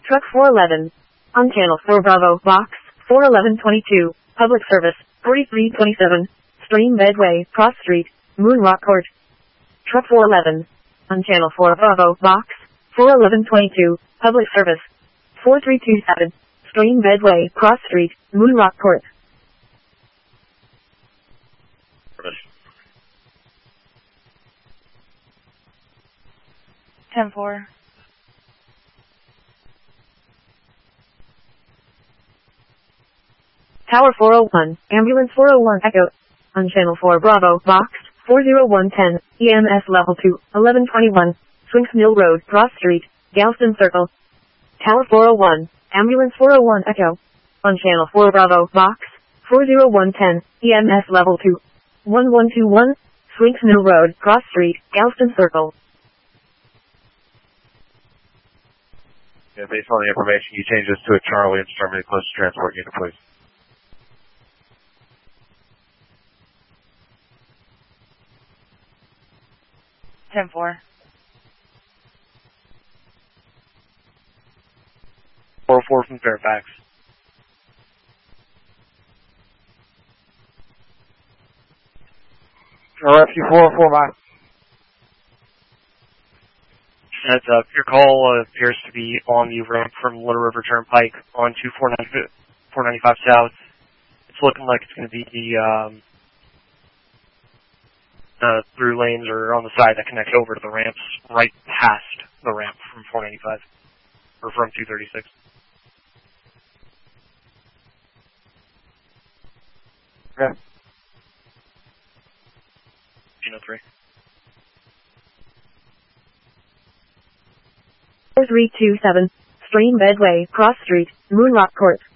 Truck 411. On Channel 4 Bravo, Box 41122. Public Service 4327. Stream Medway, Cross Street, Moon Rock Court. Truck 411. On Channel 4 Bravo, Box 41122. Public Service 4327. Stream Medway, Cross Street, Moon Rock Court. 10-4. Tower 401, Ambulance 401 Echo. On Channel 4 Bravo, Box 40110, EMS Level 2, 1121, Swinks Mill Road, Cross Street, Galston Circle. Tower 401, Ambulance 401 Echo. On Channel 4 Bravo, Box 40110, EMS Level 2, 1121, Swinks Mill Road, Cross Street, Galston Circle. Yeah, based on the information, you change this to a Charlie and determine the closest transport unit, please. Ten four. 404 from Fairfax. RFU 404, bye. Heads up, your call appears to be on the ramp from Little River Turnpike onto 495 South. It's looking like it's going to be the through lanes or on the side that connects over to the ramps, right past the ramp from 495, or from 236. Okay. 3. 4327, Stream Medway, Cross Street, Moon Rock Court.